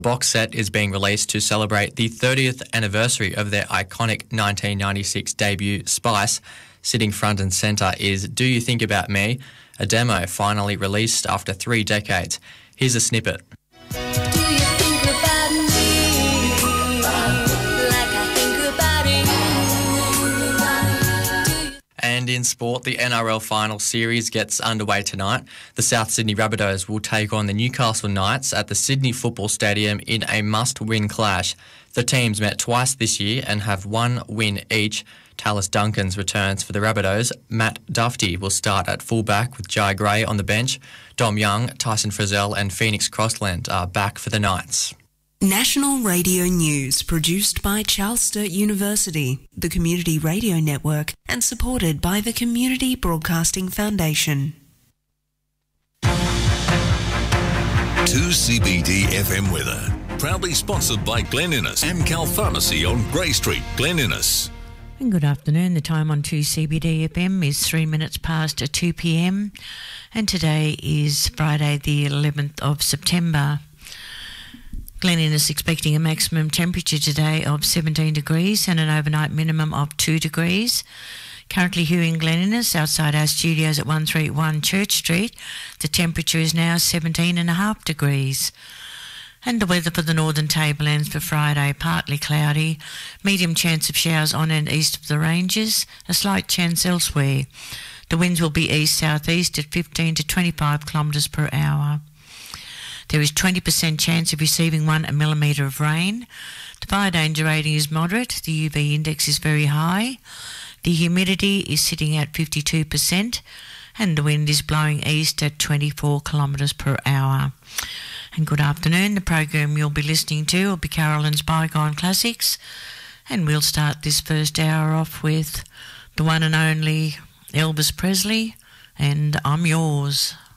Box set is being released to celebrate the 30th anniversary of their iconic 1996 debut, Spice. Sitting front and centre is Do You Think About Me, a demo finally released after 3 decades. Here's a snippet. And in sport, the NRL final series gets underway tonight. The South Sydney Rabbitohs will take on the Newcastle Knights at the Sydney Football Stadium in a must-win clash. The teams met twice this year and have 1 win each. Tallis Duncan's returns for the Rabbitohs. Matt Duffy will start at fullback with Jai Gray on the bench. Dom Young, Tyson Frizzell and Phoenix Crossland are back for the Knights. National Radio News, produced by Charles Sturt University, the Community Radio Network, and supported by the Community Broadcasting Foundation. 2CBD FM weather, proudly sponsored by Glen Innes, Amcal Pharmacy on Grey Street, Glen Innes. And good afternoon. The time on 2CBD FM is 3 minutes past 2 p.m. and today is Friday the 11th of September. Glen Innes expecting a maximum temperature today of 17 degrees and an overnight minimum of 2 degrees. Currently here in Glen Innes, outside our studios at 131 Church Street, the temperature is now 17.5 degrees. And the weather for the Northern Tablelands for Friday, partly cloudy, medium chance of showers on and east of the ranges, a slight chance elsewhere. The winds will be east-southeast at 15 to 25 kilometres per hour. There is 20% chance of receiving 1 millimetre of rain. The fire danger rating is moderate. The UV index is very high. The humidity is sitting at 52% and the wind is blowing east at 24 kilometres per hour. And good afternoon. The program you'll be listening to will be Carolyn's Bygone Classics, and we'll start this first hour off with the one and only Elvis Presley and I'm Yours.